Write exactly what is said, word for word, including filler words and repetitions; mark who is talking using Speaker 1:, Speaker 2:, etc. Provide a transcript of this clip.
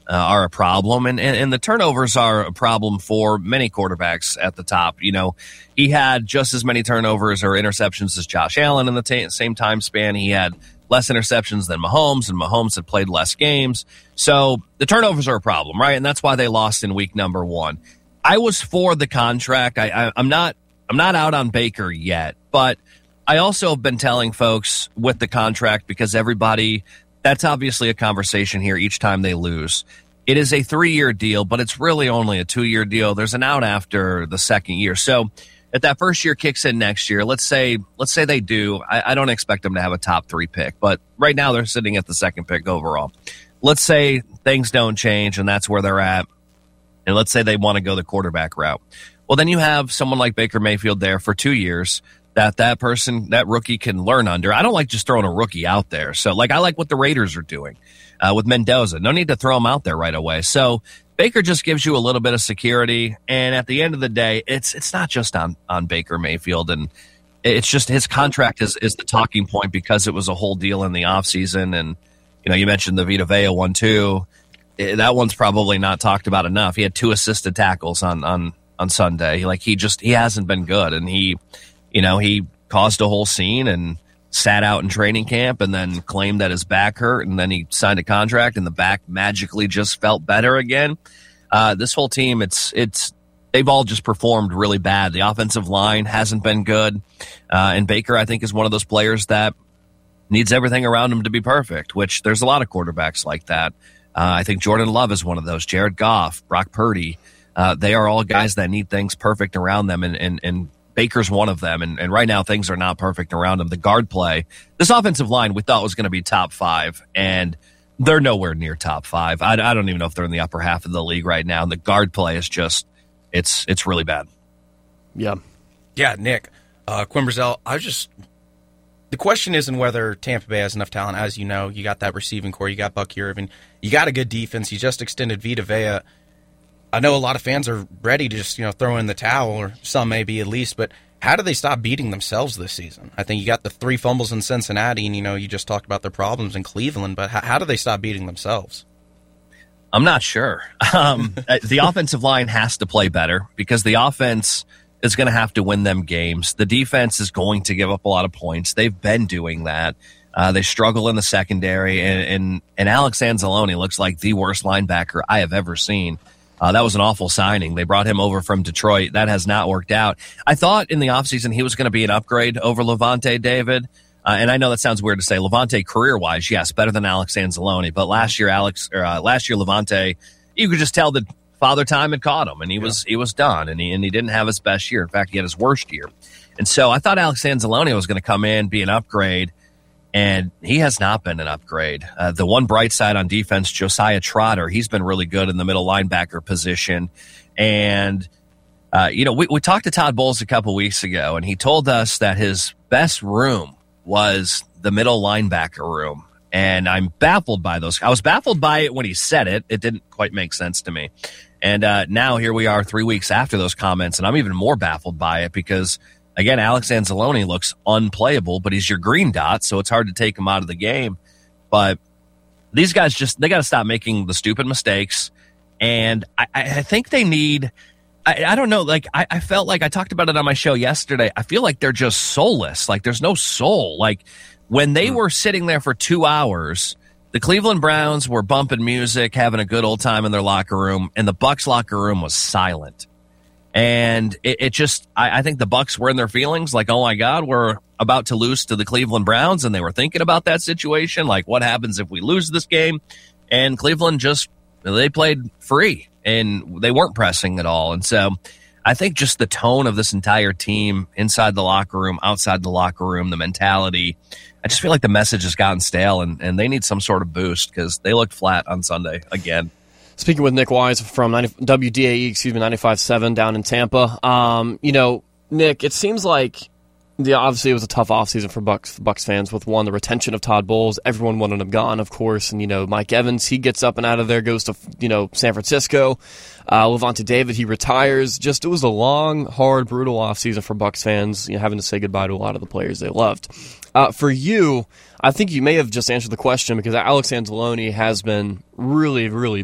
Speaker 1: uh, are a problem, and, and and the turnovers are a problem for many quarterbacks at the top. You know, he had just as many turnovers or interceptions as Josh Allen in the t- same time span. He had less interceptions than Mahomes, and Mahomes had played less games. So the turnovers are a problem, right? And that's why they lost in week number one. I was for the contract. I, I, I'm not. I'm not out on Baker yet, but I also have been telling folks with the contract, because everybody, that's obviously a conversation here each time they lose. It is a three-year deal, but it's really only a two-year deal. There's an out after the second year. So if that first year kicks in next year, let's say let's say they do, I, I don't expect them to have a top three pick, but right now they're sitting at the second pick overall. Let's say things don't change and that's where they're at, and let's say they want to go the quarterback route. Well, then you have someone like Baker Mayfield there for two years that that person, that rookie can learn under. I don't like just throwing a rookie out there. So, like, I like what the Raiders are doing uh, with Mendoza. No need to throw him out there right away. So Baker just gives you a little bit of security. And at the end of the day, it's it's not just on, on Baker Mayfield. And it's just his contract is, is the talking point because it was a whole deal in the offseason. And, you know, you mentioned the Vita Vea one, too. That one's probably not talked about enough. He had two assisted tackles on, on, on Sunday. Like, he just, he hasn't been good. And he, you know, he caused a whole scene and sat out in training camp and then claimed that his back hurt. And then he signed a contract and the back magically just felt better again. Uh, this whole team, it's, it's, they've all just performed really bad. The offensive line hasn't been good. Uh, and Baker, I think, is one of those players that needs everything around him to be perfect, which there's a lot of quarterbacks like that. Uh, I think Jordan Love is one of those. Jared Goff, Brock Purdy. Uh, they are all guys that need things perfect around them, and, and, and Baker's one of them. And, and right now, things are not perfect around him. The guard play, this offensive line we thought was going to be top five, and they're nowhere near top five. I, I don't even know if they're in the upper half of the league right now. And the guard play is just, it's it's really bad.
Speaker 2: Yeah.
Speaker 3: Yeah, Nick, uh, Quinn Brazzell, I was just, the question isn't whether Tampa Bay has enough talent. As you know, you got that receiving core, you got Bucky Irvin, you got a good defense, you just extended Vita Vea. I know a lot of fans are ready to just, you know, throw in the towel, or some maybe at least, but how do they stop beating themselves this season? I think you got the three fumbles in Cincinnati, and, you know, you just talked about their problems in Cleveland, but how, how do they stop beating themselves?
Speaker 1: I'm not sure. Um, the offensive line has to play better because the offense is going to have to win them games. The defense is going to give up a lot of points. They've been doing that. Uh, they struggle in the secondary, and, and, and Alex Anzalone looks like the worst linebacker I have ever seen. Uh, that was an awful signing. They brought him over from Detroit. That has not worked out. I thought in the offseason he was going to be an upgrade over Levante David. Uh, and I know that sounds weird to say. Levante career-wise, yes, better than Alex Anzalone. But last year, Alex, or, uh, last year Levante, you could just tell that Father Time had caught him, and he yeah. was he was done, and he and he didn't have his best year. In fact, he had his worst year. And so I thought Alex Anzalone was going to come in, be an upgrade, and he has not been an upgrade. Uh, the one bright side on defense, Josiah Trotter, he's been really good in the middle linebacker position. And, uh, you know, we, we talked to Todd Bowles a couple weeks ago, and he told us that his best room was the middle linebacker room. And I'm baffled by those. I was baffled by it when he said it. It didn't quite make sense to me. And uh, now here we are three weeks after those comments, and I'm even more baffled by it because – again, Alex Anzalone looks unplayable, but he's your green dot, so it's hard to take him out of the game. But these guys just, they got to stop making the stupid mistakes. And I, I think they need, I, I don't know, like, I, I felt like I talked about it on my show yesterday. I feel like they're just soulless. Like, there's no soul. Like, when they were sitting there for two hours, the Cleveland Browns were bumping music, having a good old time in their locker room, and the Bucs locker room was silent. And it, it just, I, I think the Bucs were in their feelings, like, oh my God, we're about to lose to the Cleveland Browns, and they were thinking about that situation, like, what happens if we lose this game? And Cleveland just, they played free, and they weren't pressing at all. And so I think just the tone of this entire team, inside the locker room, outside the locker room, the mentality, I just feel like the message has gotten stale, and, and they need some sort of boost because they looked flat on Sunday again.
Speaker 2: Speaking with Nick Wise from ninety, W D A E, excuse me, ninety-five point seven down in Tampa. Um, you know, Nick, it seems like the obviously it was a tough offseason for Bucs Bucs fans with, one, the retention of Todd Bowles. Everyone wanted him gone, of course. And, you know, Mike Evans, he gets up and out of there, goes to, you know, San Francisco. Uh, Levante David, he retires. Just, it was a long, hard, brutal offseason for Bucs fans, you know, having to say goodbye to a lot of the players they loved. Uh, for you, I think you may have just answered the question because Alex Anzalone has been really, really